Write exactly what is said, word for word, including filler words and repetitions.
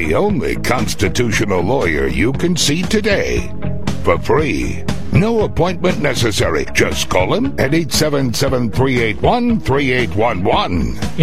the only constitutional lawyer you can see today. For free. No appointment necessary. Just call him at eight seven seven, three eight one, three eight one one.